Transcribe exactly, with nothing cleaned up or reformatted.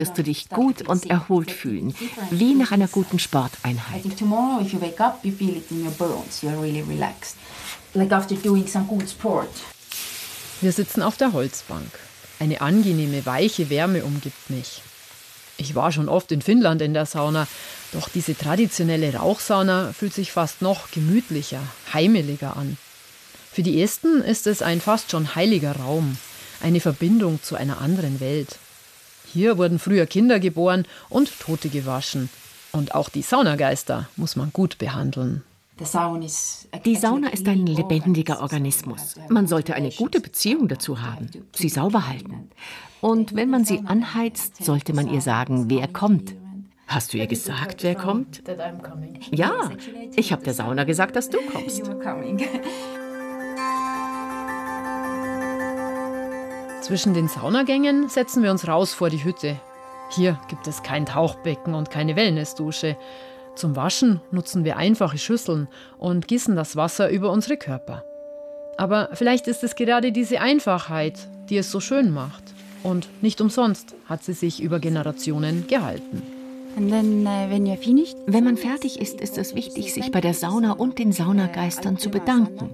wirst du dich gut und erholt fühlen, wie nach einer guten Sporteinheit. Wir sitzen auf der Holzbank. Eine angenehme, weiche Wärme umgibt mich. Ich war schon oft in Finnland in der Sauna, doch diese traditionelle Rauchsauna fühlt sich fast noch gemütlicher, heimeliger an. Für die Esten ist es ein fast schon heiliger Raum, eine Verbindung zu einer anderen Welt. Hier wurden früher Kinder geboren und Tote gewaschen. Und auch die Saunageister muss man gut behandeln. Die Sauna ist ein lebendiger Organismus. Man sollte eine gute Beziehung dazu haben, sie sauber halten. Und wenn man sie anheizt, sollte man ihr sagen, wer kommt. Hast du ihr gesagt, wer kommt? Ja, ich habe der Sauna gesagt, dass du kommst. Zwischen den Saunagängen setzen wir uns raus vor die Hütte. Hier gibt es kein Tauchbecken und keine Wellnessdusche. Zum Waschen nutzen wir einfache Schüsseln und gießen das Wasser über unsere Körper. Aber vielleicht ist es gerade diese Einfachheit, die es so schön macht. Und nicht umsonst hat sie sich über Generationen gehalten. Wenn man fertig ist, ist es wichtig, sich bei der Sauna und den Saunageistern zu bedanken.